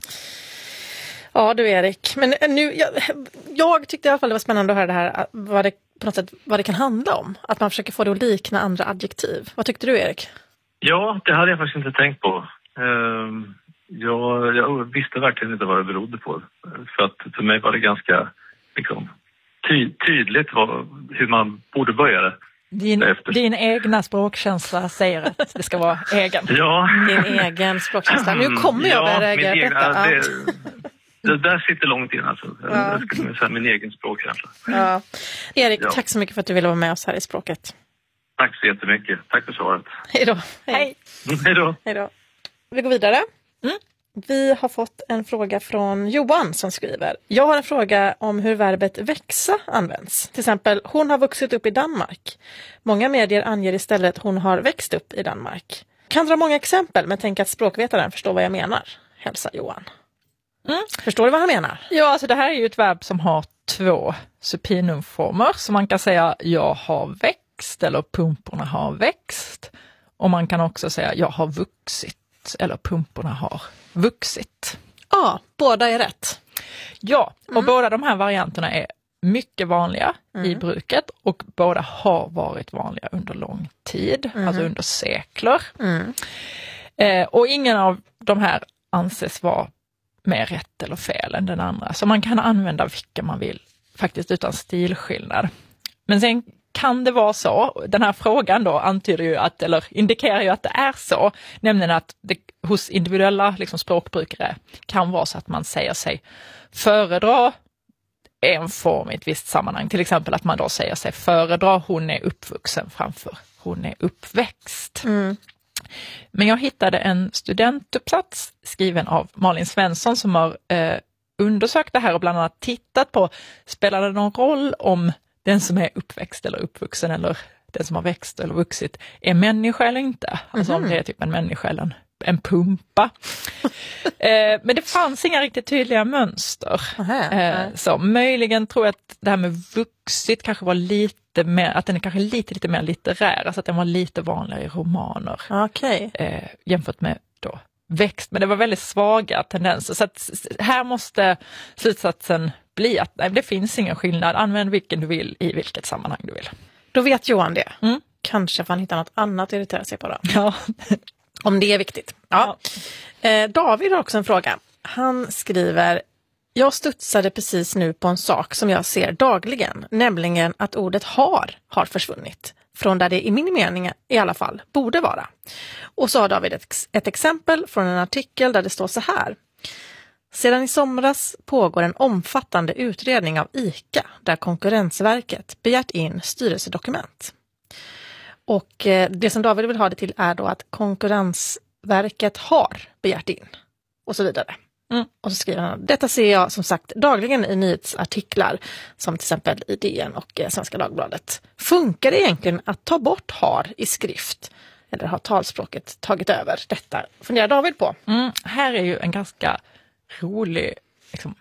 Ja du Erik, men nu, jag, jag tyckte i alla fall det var spännande att höra det här, vad det, på något sätt, vad det kan handla om. Att man försöker få det att likna andra adjektiv. Vad tyckte du Erik? Ja, det hade jag faktiskt inte tänkt på. Um... Jag, jag visste verkligen inte vad det berodde på. För att för mig var det ganska liksom, ty, tydligt vad, hur man borde börja det. Din, din egna språkkänsla säger att det ska vara egen. Ja. Din egen språkkänsla. Nu kommer jag ja, börja reagera på detta. Det, det där sitter långt in alltså. Ja. Jag skulle säga min egen språkkänsla. Ja. Erik, ja. tack så mycket för att du ville vara med oss här i Språket. Tack så jättemycket. Tack för svaret. Hej då. Hej. Hej då. Hej då. Vi går vidare. Mm. Vi har fått en fråga från Johan som skriver: jag har en fråga om hur verbet växa används. Till exempel, hon har vuxit upp i Danmark. Många medier anger istället hon har växt upp i Danmark. Kan dra många exempel, men tänk att språkvetaren förstår vad jag menar. Hälsa Johan. Mm. Förstår du vad han menar? Ja, alltså det här är ju ett verb som har två supinumformer. Så man kan säga jag har växt eller pumporna har växt. Och man kan också säga jag har vuxit eller pumporna har vuxit. Ja, båda är rätt. Ja, och mm. båda de här varianterna är mycket vanliga mm. i bruket och båda har varit vanliga under lång tid, mm. alltså under sekler. Mm. Eh, och ingen av de här anses vara mer rätt eller fel än den andra. Så man kan använda vilka man vill, faktiskt utan stilskillnad. Men sen kan det vara så, den här frågan då antyder ju att, eller indikerar ju att det är så, nämligen att det hos individuella liksom, språkbrukare kan vara så att man säger sig föredra en form i ett visst sammanhang. Till exempel att man då säger sig föredra hon är uppvuxen framför hon är uppväxt. Mm. Men jag hittade en studentuppsats skriven av Malin Svensson som har eh, undersökt det här och bland annat tittat på, spelar det någon roll om den som är uppväxt eller uppvuxen eller den som har växt eller vuxit är människa eller inte. Alltså mm-hmm. om det är typ en människa eller en, en pumpa. eh, men det fanns inga riktigt tydliga mönster. Eh, så möjligen tror jag att det här med vuxit kanske var lite mer, att den är kanske lite, lite mer litterär. Alltså att den var lite vanligare i romaner. Okay. Eh, jämfört med då växt. Men det var väldigt svaga tendenser. Så att här måste slutsatsen bli att nej, det finns ingen skillnad. Använd vilken du vill i vilket sammanhang du vill. Då vet Johan det. Mm. Kanske får han hitta något annat att irritera sig på då. Ja. Om det är viktigt. Ja. Ja. Eh, David har också en fråga. Han skriver: jag studsade precis nu på en sak som jag ser dagligen. Nämligen att ordet har har försvunnit. Från där det i min mening i alla fall borde vara. Och så har David ett, ett exempel från en artikel där det står så här. Sedan i somras pågår en omfattande utredning av ICA där Konkurrensverket begärt in styrelsedokument. Och eh, det som David vill ha det till är då att Konkurrensverket har begärt in och så vidare. Mm. Och så skriver han, detta ser jag som sagt dagligen i nyhetsartiklar som till exempel i D N och eh, Svenska Dagbladet. Funkar det egentligen att ta bort har i skrift? Eller har talspråket tagit över detta? Funderar David på. Mm, här är ju en ganska rolig liksom,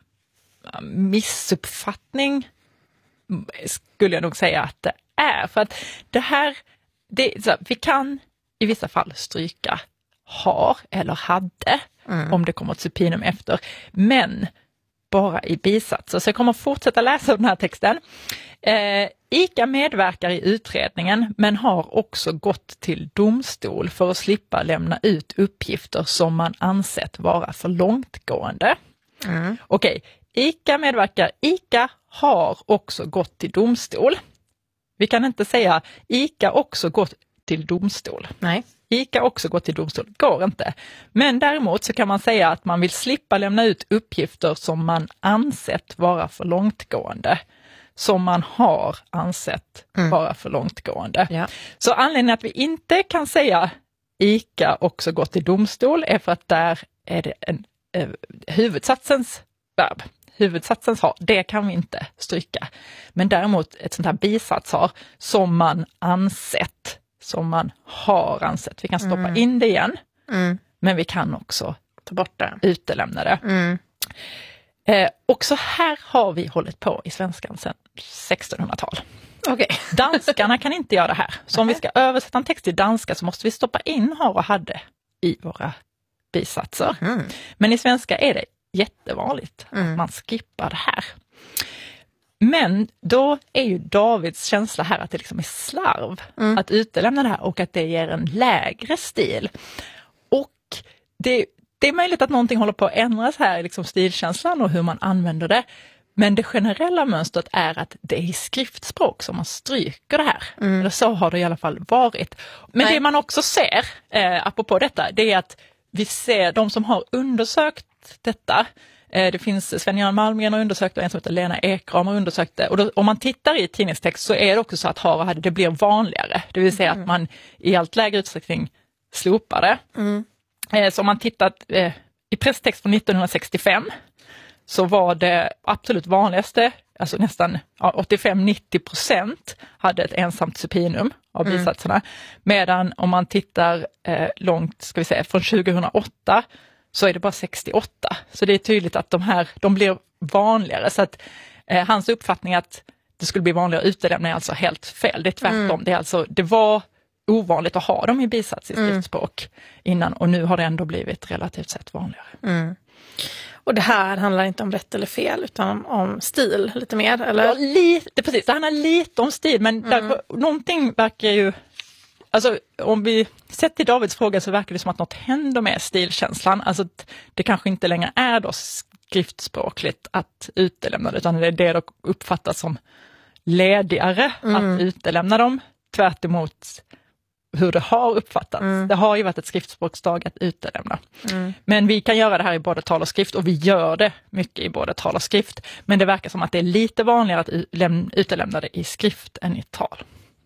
missuppfattning skulle jag nog säga att det är. För att det här, det, så, vi kan i vissa fall stryka har eller hade mm. om det kommer ett supinum efter. Men bara i bisatser. Så jag kommer fortsätta läsa den här texten. Eh, ICA medverkar i utredningen men har också gått till domstol för att slippa lämna ut uppgifter som man ansett vara för långtgående. Mm. Okej, ICA medverkar. ICA har också gått till domstol. Vi kan inte säga ICA också gått till domstol. Nej. ICA också gått till domstol. Går inte. Men däremot så kan man säga att man vill slippa lämna ut uppgifter som man ansett vara för långtgående. Som man har ansett mm. vara för långtgående. Ja. Så anledningen att vi inte kan säga ICA också gått till domstol är för att där är det en eh, huvudsatsens verb. Huvudsatsens har, det kan vi inte stryka. Men däremot ett sånt här bisats har som man ansett, som man har ansett. Vi kan stoppa mm. in det igen, mm. men vi kan också ta bort det, utelämna det. Mm. Eh, och så här har vi hållit på i svenskan sedan sextonhundratal. Okay. Danskarna kan inte göra det här. Så om vi ska översätta en text till danska så måste vi stoppa in har och hade i våra bisatser. Mm. Men i svenska är det jättevanligt mm. att man skippar det här. Men då är ju Davids känsla här att det liksom är slarv mm. att utelämna det här och att det ger en lägre stil. Och det, det är möjligt att någonting håller på att ändras här, liksom stilkänslan och hur man använder det. Men det generella mönstret är att det är i skriftspråk som man stryker det här. Mm. Eller så har det i alla fall varit. Men Nej. Det man också ser, eh, apropå detta, det är att vi ser de som har undersökt detta. Det finns Sven-Göran Malmgren har undersökt och en som heter Lena Ekram har undersökt det. Och då, om man tittar i tidningstext så är det också så att har och hade, det blir vanligare. Det vill säga mm. att man i allt lägre utsträckning slopar det. Mm. Så om man tittat eh, i presstext från nittonhundrasextiofem så var det absolut vanligaste, alltså nästan ja, åttiofem till nittio procent hade ett ensamt supinum av bisatserna. Mm. Medan om man tittar eh, långt, ska vi säga, från tjugohundraåtta så är det bara sextioåtta. Så det är tydligt att de här, de blir vanligare. Så att eh, hans uppfattning att det skulle bli vanligare utelämna är alltså helt fel. Det är tvärtom. Mm. Det, är alltså, det var ovanligt att ha dem i bisats i skriftspråk mm. innan och nu har det ändå blivit relativt sett vanligare. Mm. Och det här handlar inte om rätt eller fel utan om, om stil lite mer, eller? Ja, lite, precis. Det handlar lite om stil men mm. därför, någonting verkar ju... Alltså om vi sett till Davids fråga så verkar det som att något händer med stilkänslan. Alltså det kanske inte längre är då skriftspråkligt att utelämna det utan det är det då uppfattas som ledigare mm. att utelämna dem. Tvärt emot hur det har uppfattats. Mm. Det har ju varit ett skriftspråksdag att utelämna. Mm. Men vi kan göra det här i både tal och skrift och vi gör det mycket i både tal och skrift. Men det verkar som att det är lite vanligare att utelämna det i skrift än i tal.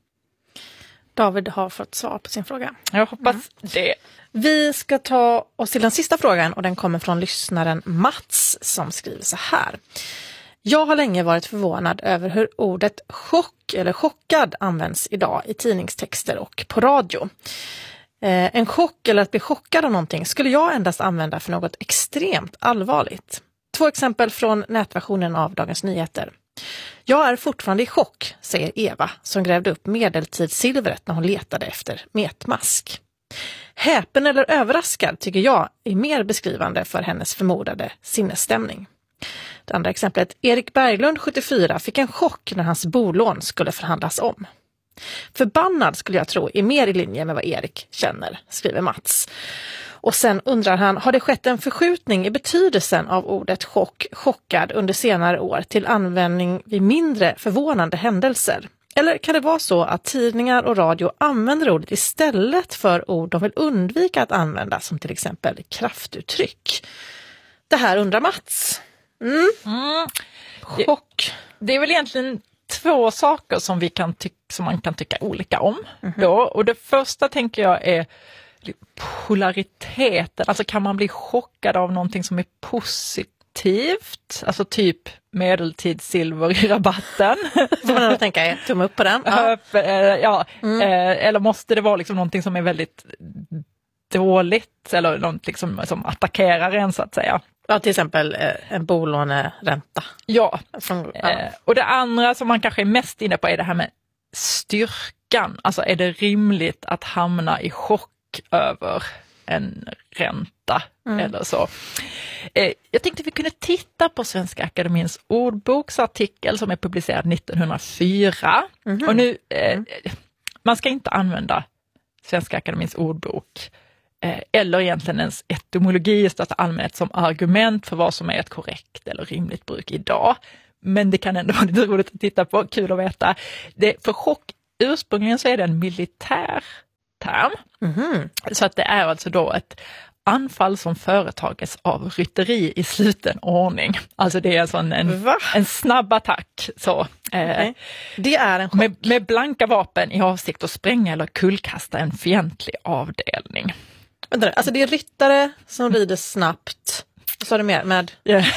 David har fått svar på sin fråga. Jag hoppas mm. det. Vi ska ta oss till den sista frågan och den kommer från lyssnaren Mats som skriver så här. Jag har länge varit förvånad över hur ordet chock eller chockad används idag i tidningstexter och på radio. Eh, en chock eller att bli chockad av någonting skulle jag endast använda för något extremt allvarligt. Två exempel från nätversionen av Dagens Nyheter. Jag är fortfarande i chock, säger Eva som grävde upp medeltidssilvret när hon letade efter metmask. Häpen eller överraskad tycker jag är mer beskrivande för hennes förmodade sinnesstämning. Det andra exemplet, Erik Berglund sjuttiofyra fick en chock när hans bolån skulle förhandlas om. Förbannad skulle jag tro är mer i linje med vad Erik känner, skriver Mats. Och sen undrar han, har det skett en förskjutning i betydelsen av ordet chock, chockad under senare år till användning vid mindre förvånande händelser? Eller kan det vara så att tidningar och radio använder ordet istället för ord de vill undvika att använda som till exempel kraftuttryck? Det här undrar Mats. Mm. Mm. Chock. Det, det är väl egentligen två saker som, vi kan ty- som man kan tycka olika om. Mm-hmm. Då. Och det första tänker jag är polariteten. Alltså kan man bli chockad av någonting som är positivt? Alltså typ medeltidssilver i rabatten. Får man nog tänka är tumme upp på den. Ja, ja. Mm. Eller måste det vara liksom någonting som är väldigt dåligt eller något liksom som attackerar en så att säga. Ja, till exempel en bolåneränta. Ja. Som, ja. Och det andra som man kanske är mest inne på är det här med styrkan. Alltså är det rimligt att hamna i chock över en ränta mm. eller så. Jag tänkte vi kunde titta på Svenska Akademins ordboksartikel som är publicerad nittonhundrafyra. Mm. Och nu, mm. man ska inte använda Svenska Akademins ordbok eller egentligen ens etymologi i största allmänhet som argument för vad som är ett korrekt eller rimligt bruk idag. Men det kan ändå vara lite roligt att titta på, kul att veta. Det, för chock, ursprungligen så är det en militär term. Mm. Så att det är alltså då ett anfall som företages av rytteri i sluten ordning. Alltså det är alltså en, en, en snabb attack. Så, eh, okay. Det är en chock. Med, med blanka vapen i avsikt att spränga eller kullkasta en fientlig avdelning. Vänta, alltså det är ryttare som rider snabbt. Så är det mer med...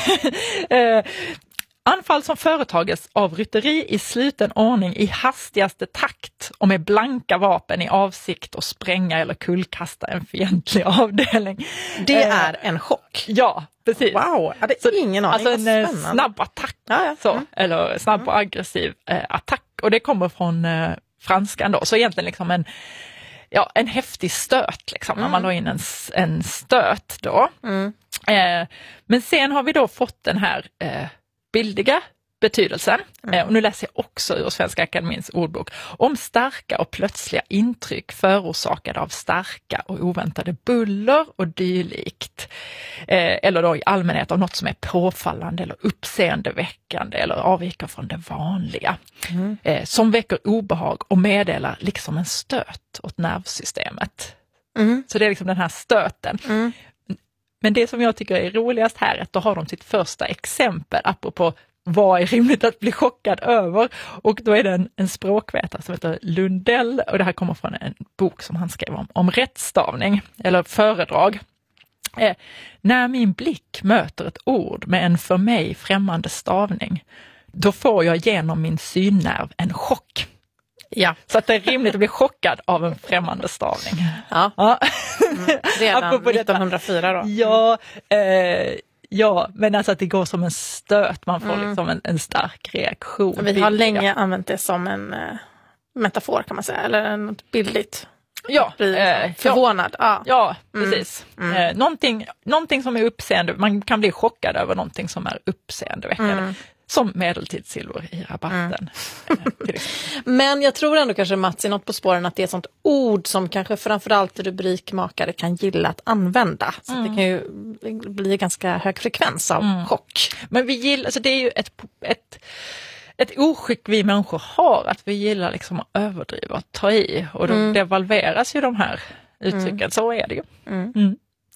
eh, Anfall som företages av rytteri i sluten ordning i hastigaste takt och med blanka vapen i avsikt att spränga eller kullkasta en fientlig avdelning. Det är en chock. Ja, precis. Wow, jag hade så, ingen aning. Alltså en snabb attack, ja, ja. Så, mm. eller snabb och aggressiv eh, attack. Och det kommer från eh, franskan då. Så egentligen liksom en, ja, en häftig stöt, liksom, mm. när man la in en, en stöt då. Mm. Eh, men sen har vi då fått den här... Eh, bildiga betydelsen, mm. och nu läser jag också ur Svenska Akademins ordbok, om starka och plötsliga intryck förorsakade av starka och oväntade buller och dylikt. Eh, eller då i allmänhet av något som är påfallande eller uppseendeväckande eller avviker från det vanliga. Mm. Eh, som väcker obehag och meddelar liksom en stöt åt nervsystemet. Mm. Så det är liksom den här stöten. Mm. Men det som jag tycker är roligast här är att då har de sitt första exempel apropå vad är rimligt att bli chockad över. Och då är det en, en språkvetare som heter Lundell och det här kommer från en bok som han skrev om, om rättstavning eller föredrag. Eh, när min blick möter ett ord med en för mig främmande stavning, då får jag genom min synnerv en chock. Ja. Så att det är rimligt att bli chockad av en främmande stavning. Ja. Ja. Mm. Redan nittonhundrafyra då. Ja, eh, ja, men alltså att det går som en stöt. Man får mm. liksom en, en stark reaktion. Vi har länge använt det som en eh, metafor kan man säga. Eller något bildligt. Ja. Bli eh, förvånad. Ja, ja precis. Mm. Mm. Eh, någonting, någonting som är uppseende. Man kan bli chockad över någonting som är uppseendeväckande. Mm. Som medeltidssilver i rabatten. Mm. Men jag tror ändå kanske Mats är något på spåren att det är ett sånt ord som kanske framförallt rubrikmakare kan gilla att använda. Så mm. det kan ju bli ganska hög frekvens av mm. chock. Men vi gillar, alltså det är ju ett, ett, ett oskick vi människor har, att vi gillar liksom att överdriva och ta i. Och då mm. devalveras ju de här uttrycken, mm. så är det ju. Mm. Mm.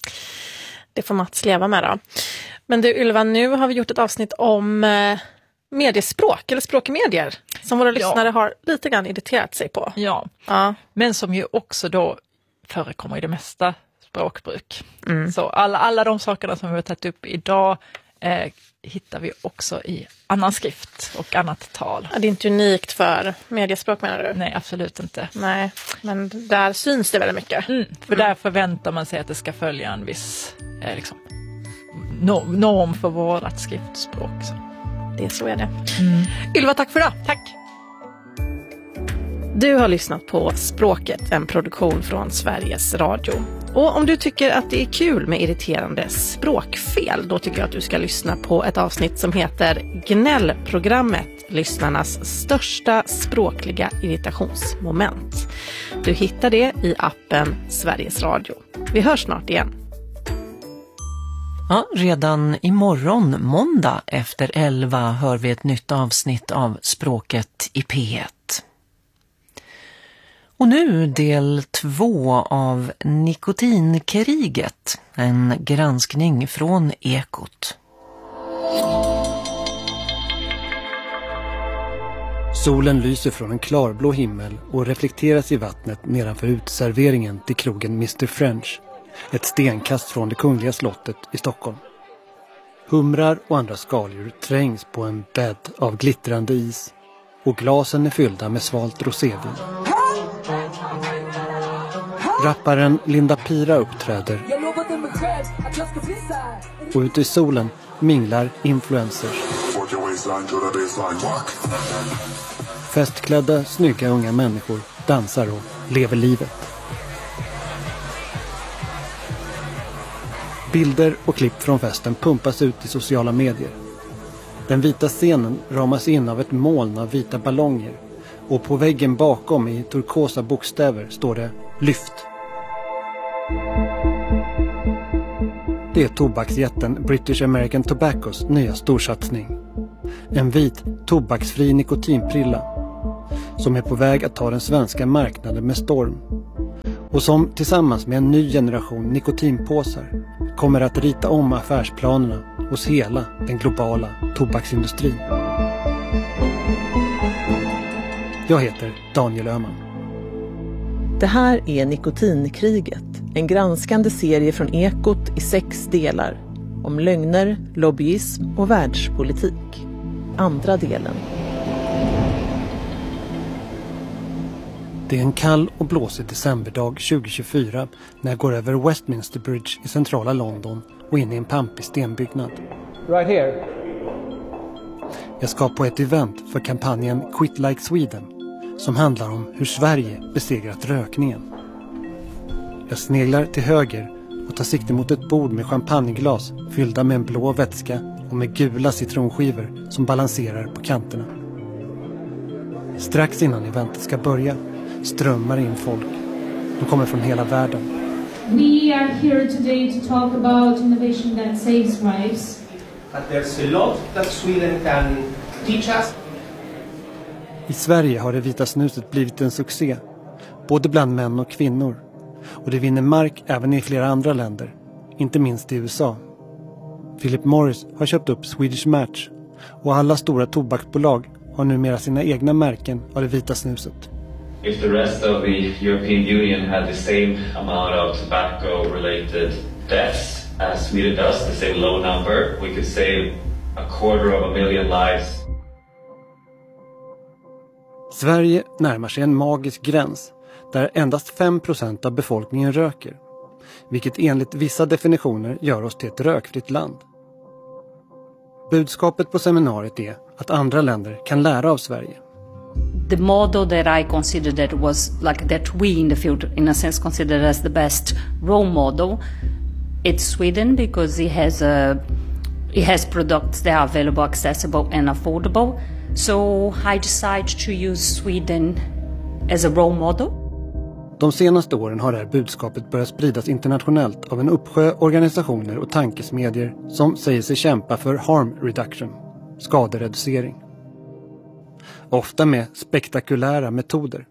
Det får Mats leva med då. Men du Ylva, nu har vi gjort ett avsnitt om eh, mediespråk eller språk i medier som våra ja. lyssnare har lite grann irriterat sig på. Ja, ja. Men som ju också då förekommer i det mesta språkbruk. Mm. Så alla, alla de sakerna som vi har tagit upp idag eh, hittar vi också i annan skrift och annat tal. Ja, det är inte unikt för mediespråk menar du? Nej, absolut inte. Nej, men där syns det väldigt mycket. Mm, för mm. där förväntar man sig att det ska följa en viss eh, liksom, norm för vårt skriftspråk. Så. Det är så är det. Mm. Ylva, tack för det. Tack. Du har lyssnat på Språket, en produktion från Sveriges Radio. Och om du tycker att det är kul med irriterande språkfel, då tycker jag att du ska lyssna på ett avsnitt som heter Gnällprogrammet, lyssnarnas största språkliga irritationsmoment. Du hittar det i appen Sveriges Radio. Vi hörs snart igen. Ja, redan imorgon, måndag efter elva, hör vi ett nytt avsnitt av Språket i P ett. Och nu del två av Nikotinkriget, en granskning från Ekot. Solen lyser från en klarblå himmel och reflekteras i vattnet nedanför utserveringen till krogen mister French, ett stenkast från det kungliga slottet i Stockholm. Humrar och andra skaldjur trängs på en bädd av glittrande is och glasen är fyllda med svalt rosévin. Rapparen Linda Pira uppträder och ute i solen minglar influencers. Festklädda, snygga unga människor dansar och lever livet. Bilder och klipp från festen pumpas ut i sociala medier. Den vita scenen ramas in av ett moln av vita ballonger och på väggen bakom i turkosa bokstäver står det Lyft. Det är tobaksjätten British American Tobaccos nya storsatsning. En vit, tobaksfri nikotinprilla som är på väg att ta den svenska marknaden med storm och som tillsammans med en ny generation nikotinpåsar kommer att rita om affärsplanerna hos hela den globala tobaksindustrin. Jag heter Daniel Öhman. Det här är Nikotinkriget, en granskande serie från Ekot i sex delar om lögner, lobbyism och världspolitik. Andra delen. Det är en kall och blåsig decemberdag tjugohundratjugofyra när jag går över Westminster Bridge i centrala London och in i en pampig stenbyggnad. Right here. Jag ska på ett event för kampanjen Quit Like Sweden som handlar om hur Sverige besegrat rökningen. Jag sneglar till höger och tar sikte mot ett bord med champagneglas fyllda med en blå vätska och med gula citronskivor som balanserar på kanterna. Strax innan eventet ska börja strömmar in folk. De kommer från hela världen. We are here today to talk about innovation that saves lives. But there's a lot that Sweden can teach us. I Sverige har det vita snuset blivit en succé, både bland män och kvinnor. Och det vinner mark även i flera andra länder, inte minst i U S A. Philip Morris har köpt upp Swedish Match och alla stora tobaksbolag har numera sina egna märken av det vita snuset. If the rest of the European Union had the same amount of tobacco-related deaths as Sweden does, the same low number, we could save a quarter of a million lives. Sverige närmar sig en magisk gräns där endast fem procent av befolkningen röker, vilket enligt vissa definitioner gör oss till ett rökfritt land. Budskapet på seminariet är att andra länder kan lära av Sverige. The model that I considered that was like that we in the field in a sense considered as the best role model, it's Sweden because it has a it has products that are available, accessible and affordable. So I decided to use Sweden as a role model. De senaste åren har det här budskapet börjat spridas internationellt av en uppsjö organisationer och tankesmedier som säger sig kämpa för harm reduction, skadereducering. Ofta med spektakulära metoder.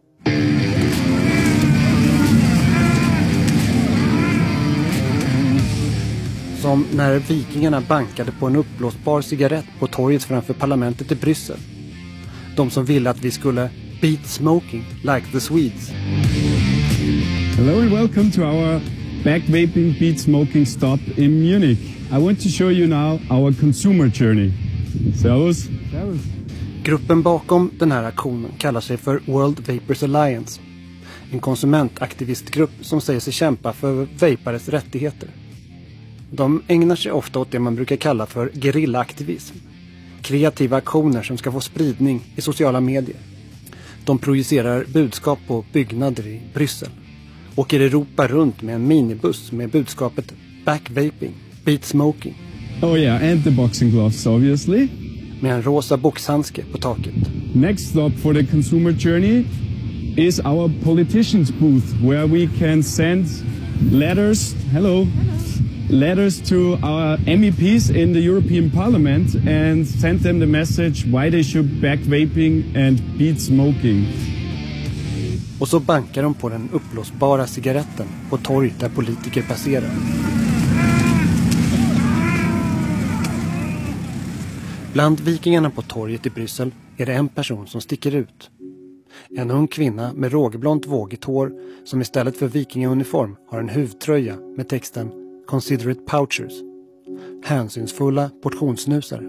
Som när vikingarna bankade på en uppblåsbar cigarett på torget framför parlamentet i Bryssel. De som ville att vi skulle beat smoking like the Swedes. Hello and welcome to our back vaping beat smoking stop in Munich. I want to show you now our consumer journey. Servus. Servus. Gruppen bakom den här aktionen kallar sig för World Vapers Alliance. En konsumentaktivistgrupp som säger sig kämpa för vapares rättigheter. De ägnar sig ofta åt det man brukar kalla för gerillaaktivism. Kreativa aktioner som ska få spridning i sociala medier. De projicerar budskap på byggnader i Bryssel. Åker Europa runt med en minibuss med budskapet Back Vaping, Beat Smoking. Oh yeah, and the boxing gloves obviously. Med en rosa boxhandske på taket. Next stop for the consumer journey is our politicians booth where we can send letters, hello, letters to our M E Ps in the European Parliament and send them the message why they should back vaping and beat smoking. Och så bankar de på den uppblåsbara cigaretten på torg där politiker passerar. Bland vikingarna på torget i Bryssel är det en person som sticker ut. En ung kvinna med rågblont vågigt hår som istället för vikingauniform har en huvtröja med texten Considerate Pouchers. Hänsynsfulla portionssnusare.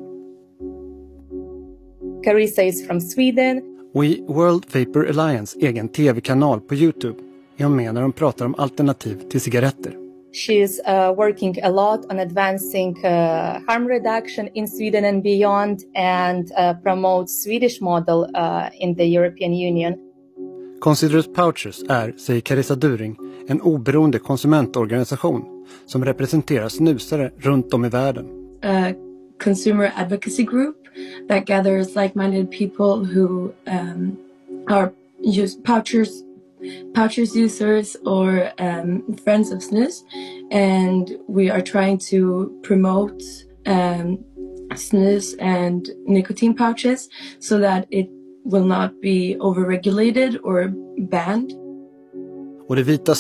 Carissa is from Sweden. Och i World Vapor Alliance egen tv-kanal på YouTube är hon med när de pratar om alternativ till cigaretter. She's uh, working a lot on advancing uh, harm reduction in Sweden and beyond, and uh, promotes Swedish model uh, in the European Union. Considerate Pouchers är, säger Carissa During, en oberoende konsumentorganisation som representerar snusare runt om i världen. A consumer advocacy group that gathers like-minded people who um, are use pouchers pouchers users or um, friends of snus, and we are trying to promote um, snus and nicotine pouches so that it will not be overregulated or banned. Och det vita